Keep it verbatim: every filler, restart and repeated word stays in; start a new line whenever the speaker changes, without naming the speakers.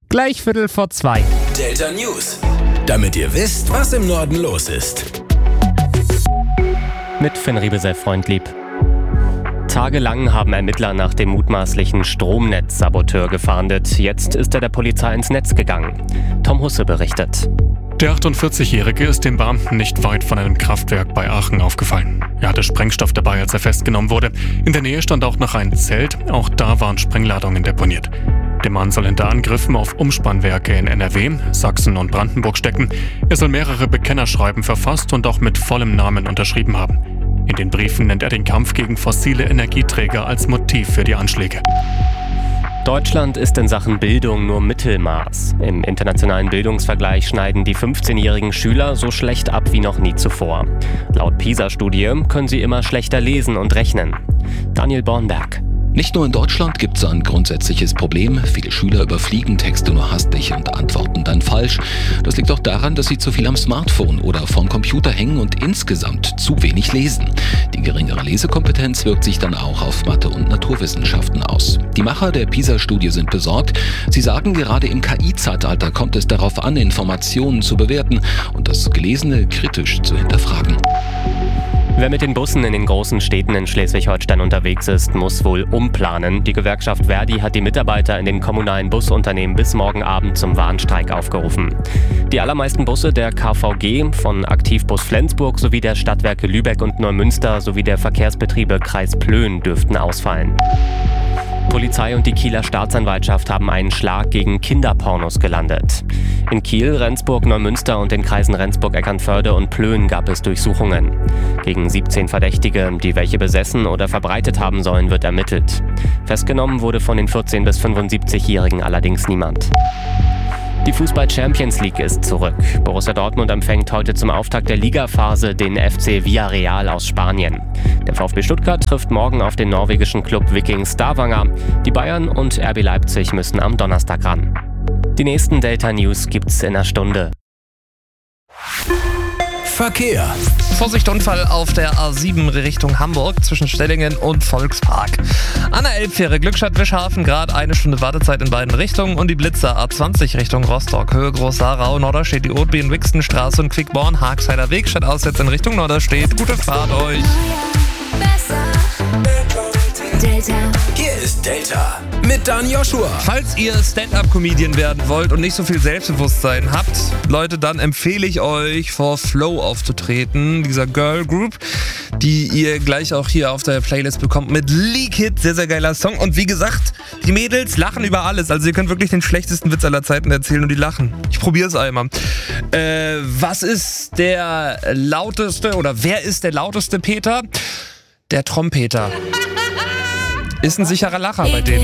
Gleich Viertel vor zwei.
Delta News. Damit ihr wisst, was im Norden los ist.
Mit Finn Riebesell-Freundlieb. Tagelang haben Ermittler nach dem mutmaßlichen Stromnetzsaboteur gefahndet. Jetzt ist er der Polizei ins Netz gegangen. Tom Husse berichtet.
Der achtundvierzigjährige ist dem Beamten nicht weit von einem Kraftwerk bei Aachen aufgefallen. Er hatte Sprengstoff dabei, als er festgenommen wurde. In der Nähe stand auch noch ein Zelt. Auch da waren Sprengladungen deponiert. Der Mann soll hinter Angriffen auf Umspannwerke in N R W, Sachsen und Brandenburg stecken. Er soll mehrere Bekennerschreiben verfasst und auch mit vollem Namen unterschrieben haben. In den Briefen nennt er den Kampf gegen fossile Energieträger als Motiv für die Anschläge.
Deutschland ist in Sachen Bildung nur Mittelmaß. Im internationalen Bildungsvergleich schneiden die fünfzehnjährigen Schüler so schlecht ab wie noch nie zuvor. Laut PISA-Studie können sie immer schlechter lesen und rechnen. Daniel Bornberg.
Nicht nur in Deutschland gibt es ein grundsätzliches Problem. Viele Schüler überfliegen Texte nur hastig und antworten dann falsch. Das liegt auch daran, dass sie zu viel am Smartphone oder vom Computer hängen und insgesamt zu wenig lesen. Die geringere Lesekompetenz wirkt sich dann auch auf Mathe und Naturwissenschaften aus. Die Macher der PISA-Studie sind besorgt. Sie sagen, gerade im K I-Zeitalter kommt es darauf an, Informationen zu bewerten und das Gelesene kritisch zu hinterfragen.
Wer mit den Bussen in den großen Städten in Schleswig-Holstein unterwegs ist, muss wohl umplanen. Die Gewerkschaft Verdi hat die Mitarbeiter in den kommunalen Busunternehmen bis morgen Abend zum Warnstreik aufgerufen. Die allermeisten Busse der K V G, von Aktivbus Flensburg sowie der Stadtwerke Lübeck und Neumünster sowie der Verkehrsbetriebe Kreis Plön dürften ausfallen. Polizei und die Kieler Staatsanwaltschaft haben einen Schlag gegen Kinderpornos gelandet. In Kiel, Rendsburg, Neumünster und den Kreisen Rendsburg, Eckernförde und Plön gab es Durchsuchungen. Gegen siebzehn Verdächtige, die welche besessen oder verbreitet haben sollen, wird ermittelt. Festgenommen wurde von den vierzehn- bis fünfundsiebzigjährigen allerdings niemand. Die Fußball-Champions League ist zurück. Borussia Dortmund empfängt heute zum Auftakt der Ligaphase den F C Villarreal aus Spanien. Der VfB Stuttgart trifft morgen auf den norwegischen Club Viking Stavanger. Die Bayern und R B Leipzig müssen am Donnerstag ran. Die nächsten Delta News gibt's in einer Stunde.
Verkehr.
Vorsicht, Unfall auf der A sieben Richtung Hamburg zwischen Stellingen und Volkspark. An der Elbfähre Glückstadt-Wischhafen gerade eine Stunde Wartezeit in beiden Richtungen und die Blitzer A zwanzig Richtung Rostock. Höhe Groß-Sarau, Norderstedt, die Otbien, Wixenstraße und Quickborn, Haagseider Weg, statt Aussetz in Richtung Norderstedt. Gute Fahrt euch!
Delta. Hier ist Delta mit Dan Joshua.
Falls ihr Stand-Up-Comedian werden wollt und nicht so viel Selbstbewusstsein habt, Leute, dann empfehle ich euch, vor Flow aufzutreten, dieser Girl Group, die ihr gleich auch hier auf der Playlist bekommt mit Leak It, sehr, sehr geiler Song. Und wie gesagt, die Mädels lachen über alles. Also ihr könnt wirklich den schlechtesten Witz aller Zeiten erzählen und die lachen. Ich probiere es einmal. Äh, was ist der lauteste oder wer ist der lauteste Peter? Der Trompeter. Ist ein sicherer Lacher bei denen.